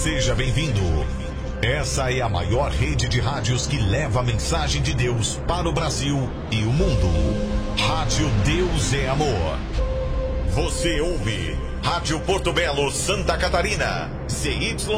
Seja bem-vindo. Essa é a maior rede de rádios que leva a mensagem de Deus para o Brasil e o mundo. Rádio Deus é Amor. Você ouve Rádio Porto Belo, Santa Catarina. CY